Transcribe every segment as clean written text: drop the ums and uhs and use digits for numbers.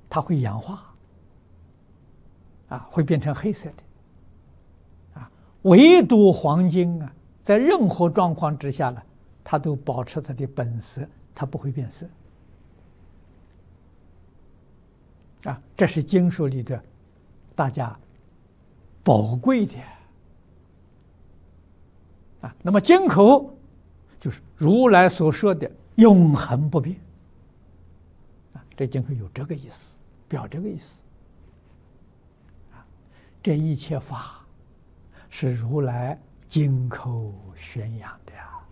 它会氧化，会变成黑色的，唯独黄金啊，在任何状况之下呢，它都保持它的本色，它不会变色，这是经书里的大家宝贵的那么金口就是如来所说的永恒不变这经口有这个意思，表这个意思这一切法是如来金口宣扬的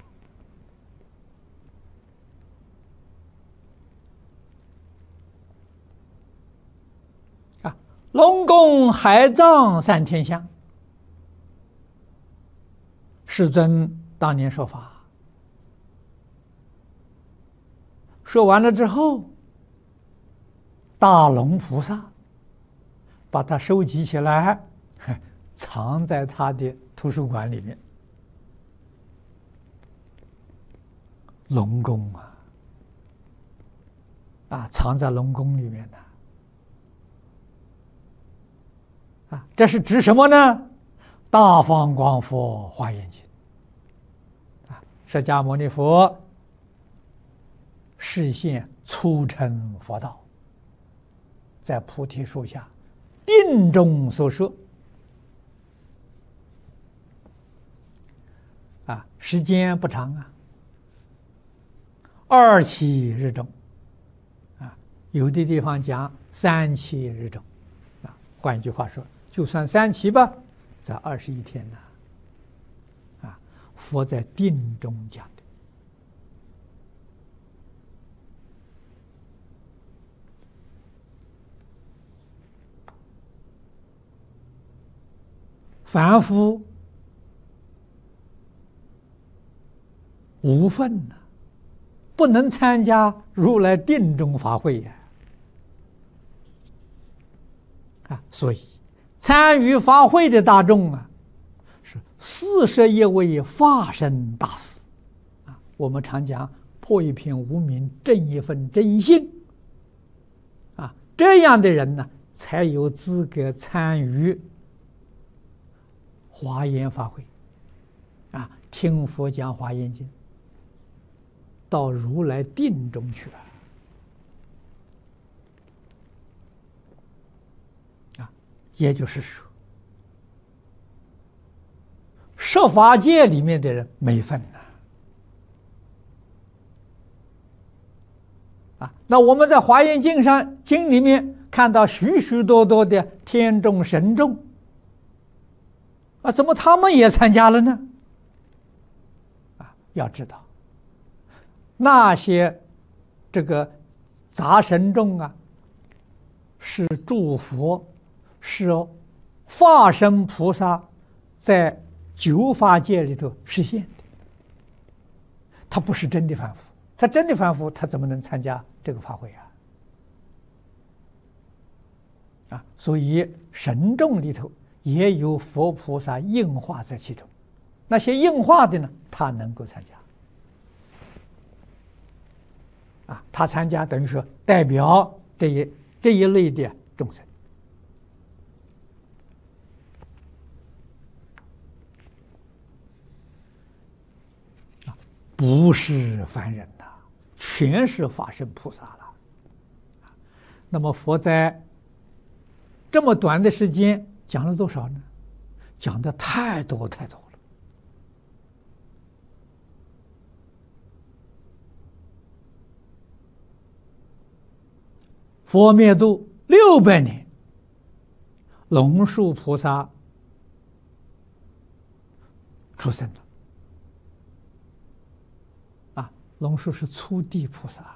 龙宫海藏三天香，世尊当年说法，说完了之后，大龙菩萨把它收集起来，藏在他的图书馆里面。龙宫藏在龙宫里面的。这是指什么呢？大方广佛华严经释迦牟尼佛示现初成佛道，在菩提树下定中所说时间不长2期日中有的地方讲3期日中换一句话说，就算3期吧，在21天呢佛在定中讲的凡夫无分不能参加如来定中法会所以参与法会的大众是41位法身大士我们常讲破一片无明，正一份真心这样的人呢，才有资格参与华严法会听佛讲华严经，到如来定中去也就是说，设法界里面的人没份那我们在华严经里面看到许许多多的天众神众怎么他们也参加了呢？要知道那些这个杂神众是诸佛是化身菩萨在九法界里头实现的，他不是真的凡夫，他真的凡夫他怎么能参加这个法会所以神众里头也有佛菩萨应化在其中，那些应化的呢，他能够参加他参加等于说代表这一类的众生不是凡人全是法身菩萨了那么佛在这么短的时间讲了多少呢？讲的太多太多了。佛灭度600年，龙树菩萨出生了龙树是初地菩萨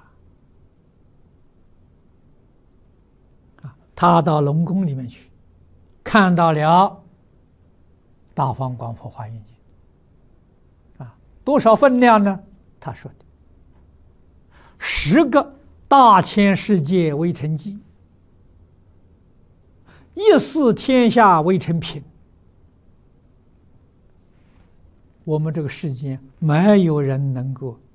他到龙宫里面去，看到了大方广佛华严经多少分量呢？他说的10个大千世界为成绩，14天下为成品。我们这个世间没有人能够